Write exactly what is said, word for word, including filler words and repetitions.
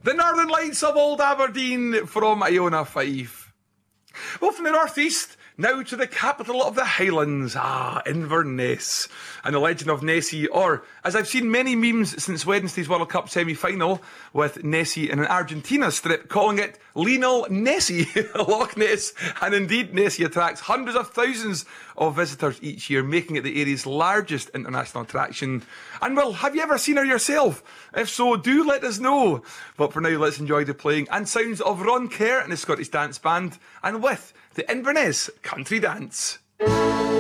The Northern Lights of Old Aberdeen from Iona Fife. Well, from the northeast, now to the capital of the Highlands, ah, Inverness, and the legend of Nessie, or, as I've seen many memes since Wednesday's World Cup semi-final, with Nessie in an Argentina strip, calling it Lionel Nessie, Loch Ness, and indeed Nessie attracts hundreds of thousands of visitors each year, making it the area's largest international attraction. And well, have you ever seen her yourself? If so, do let us know. But for now, let's enjoy the playing and sounds of Ron Kerr and the Scottish Dance Band, and with the Inverness Country Dance.